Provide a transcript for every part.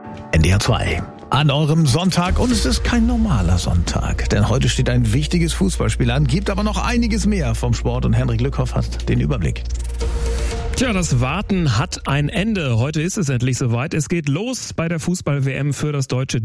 NDR 2 an eurem Sonntag, und es ist kein normaler Sonntag, denn heute steht ein wichtiges Fußballspiel an, gibt aber noch einiges mehr vom Sport, und Henrik Lückhoff hat den Überblick. Tja, das Warten hat ein Ende. Heute ist es endlich soweit. Es geht los bei der Fußball-WM für das deutsche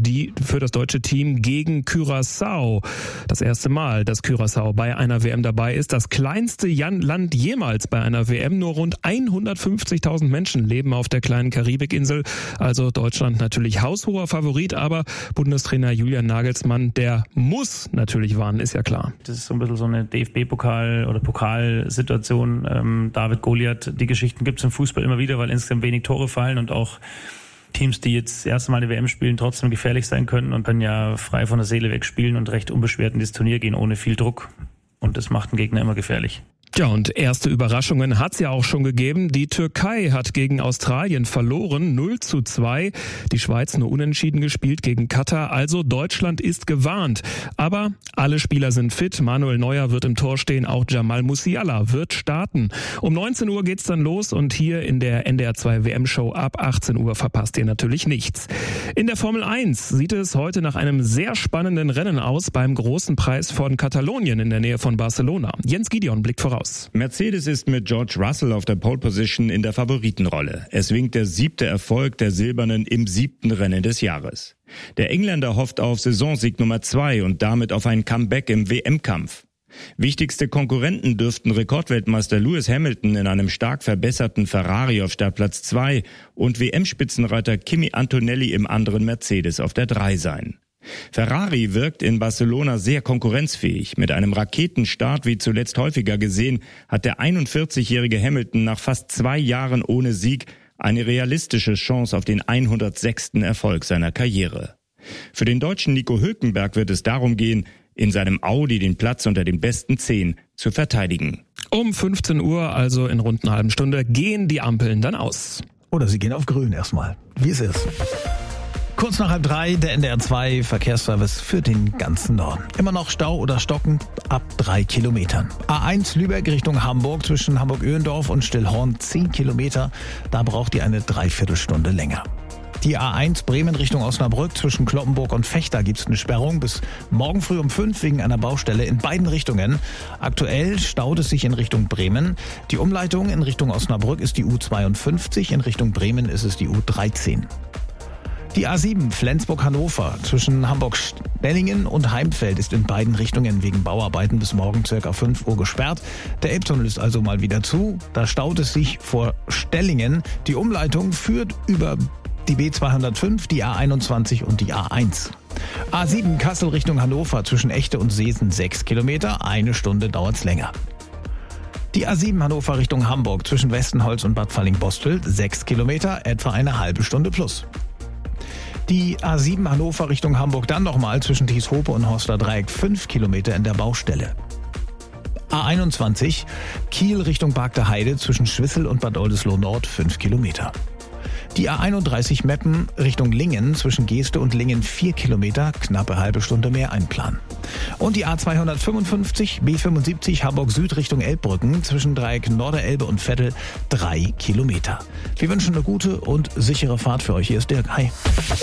Team gegen Curaçao. Das erste Mal, dass Curaçao bei einer WM dabei ist. Das kleinste Land jemals bei einer WM. Nur rund 150.000 Menschen leben auf der kleinen Karibikinsel. Also Deutschland natürlich haushoher Favorit, aber Bundestrainer Julian Nagelsmann, der muss natürlich warnen, ist ja klar. Das ist so ein bisschen so eine DFB-Pokal- oder Pokalsituation. David Goliath, die Geschichten gibt es im Fußball immer wieder, weil insgesamt wenig Tore fallen und auch Teams, die jetzt das erste Mal eine WM spielen, trotzdem gefährlich sein können und können ja frei von der Seele weg spielen und recht unbeschwert in das Turnier gehen, ohne viel Druck. Und das macht einen Gegner immer gefährlich. Ja, und erste Überraschungen hat's ja auch schon gegeben. Die Türkei hat gegen Australien verloren, 0:2. Die Schweiz nur unentschieden gespielt gegen Katar. Also Deutschland ist gewarnt. Aber alle Spieler sind fit. Manuel Neuer wird im Tor stehen. Auch Jamal Musiala wird starten. Um 19 Uhr geht's dann los, und hier in der NDR 2 WM-Show ab 18 Uhr verpasst ihr natürlich nichts. In der Formel 1 sieht es heute nach einem sehr spannenden Rennen aus beim großen Preis von Katalonien in der Nähe von Barcelona. Jens Gideon blickt voraus. Mercedes ist mit George Russell auf der Pole Position in der Favoritenrolle. Es winkt der 7. Erfolg der Silbernen im 7. Rennen des Jahres. Der Engländer hofft auf Saisonsieg Nummer 2 und damit auf ein Comeback im WM-Kampf. Wichtigste Konkurrenten dürften Rekordweltmeister Lewis Hamilton in einem stark verbesserten Ferrari auf Startplatz 2 und WM-Spitzenreiter Kimi Antonelli im anderen Mercedes auf der 3 sein. Ferrari wirkt in Barcelona sehr konkurrenzfähig. Mit einem Raketenstart, wie zuletzt häufiger gesehen, hat der 41-jährige Hamilton nach fast 2 Jahren ohne Sieg eine realistische Chance auf den 106. Erfolg seiner Karriere. Für den Deutschen Nico Hülkenberg wird es darum gehen, in seinem Audi den Platz unter den besten 10 zu verteidigen. Um 15 Uhr, also in rund einer halben Stunde, gehen die Ampeln dann aus. Oder sie gehen auf grün erstmal, wie es ist. Kurz nach 2:30 der NDR 2 Verkehrsservice für den ganzen Norden. Immer noch Stau oder Stocken ab 3 Kilometern. A1 Lübeck Richtung Hamburg zwischen Hamburg-Öhendorf und Stillhorn 10 Kilometer. Da braucht ihr eine Dreiviertelstunde länger. Die A1 Bremen Richtung Osnabrück zwischen Cloppenburg und Vechta gibt's eine Sperrung bis morgen früh um 5 wegen einer Baustelle in beiden Richtungen. Aktuell staut es sich in Richtung Bremen. Die Umleitung in Richtung Osnabrück ist die U52, in Richtung Bremen ist es die U13. Die A7 Flensburg-Hannover zwischen Hamburg-Stellingen und Heimfeld ist in beiden Richtungen wegen Bauarbeiten bis morgen ca. 5 Uhr gesperrt. Der Elbtunnel ist also mal wieder zu. Da staut es sich vor Stellingen. Die Umleitung führt über die B205, die A21 und die A1. A7 Kassel Richtung Hannover zwischen Echte und Seesen 6 Kilometer. 1 Stunde dauert's länger. Die A7 Hannover Richtung Hamburg zwischen Westenholz und Bad Falling-Bostel 6 Kilometer, etwa eine halbe Stunde plus. Die A7 Hannover Richtung Hamburg dann nochmal zwischen Thieshope und Horster Dreieck 5 Kilometer in der Baustelle. A21 Kiel Richtung Bargter Heide zwischen Schwissel und Bad Oldesloe Nord 5 Kilometer. Die A31 Meppen Richtung Lingen zwischen Geeste und Lingen 4 Kilometer, knappe halbe Stunde mehr einplanen. Und die A255 B75 Hamburg Süd Richtung Elbbrücken zwischen Dreieck Norderelbe und Vettel 3 Kilometer. Wir wünschen eine gute und sichere Fahrt für euch. Hier ist Dirk. Hi.